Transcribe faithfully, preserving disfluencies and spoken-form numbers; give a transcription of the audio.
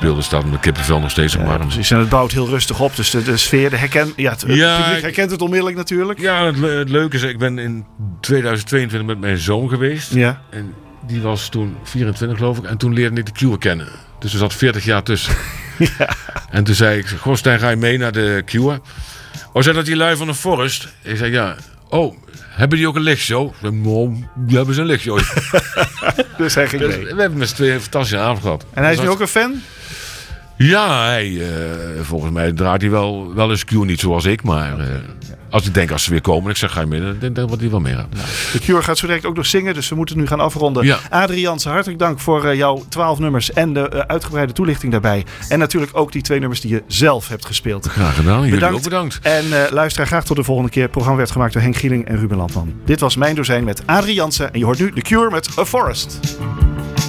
speelde, staat hem de kippenvel nog steeds warm. Ja, precies. En het bouwt heel rustig op. Dus de, de sfeer, de herken, ja, het, het Ja, publiek ik- herkent het onmiddellijk natuurlijk. Ja, het, le- het leuke is, ik ben in tweeduizend tweeëntwintig met mijn zoon geweest. Ja. En die was toen vierentwintig geloof ik. En toen leerde ik de Cure kennen. Dus er zat veertig jaar tussen. Ja. En toen zei ik, goh Stijn, ga je mee naar de Cure? Oh, zijn dat die lui van de Forest? Ik zei, ja. Oh, hebben die ook een lichtshow? Ik zei, nou, die hebben ze een lichtshow. Dus hij ging Dus mee. we hebben met z'n tweeën een fantastische avond gehad. En hij is Dus nu dat- ook een fan? Ja, hij, eh, volgens mij draait hij wel, wel eens Cure, niet zoals ik. Maar eh, als ik denk, als ze weer komen, ik zeg, ga je mee? Dan denk ik dat hij wel mee gaat. De Cure gaat zo direct ook nog zingen, dus we moeten nu gaan afronden. Ja. Adrie Jansen, hartelijk dank voor uh, jouw twaalf nummers en de uh, uitgebreide toelichting daarbij. En natuurlijk ook die twee nummers die je zelf hebt gespeeld. Graag gedaan, jullie Bedankt. ook bedankt. En uh, luisteraar, graag tot de volgende keer. Het programma werd gemaakt door Henk Gieling en Ruben Landman. Dit was Mijn Dozijn met Adrie Jansen en je hoort nu The Cure met A Forest.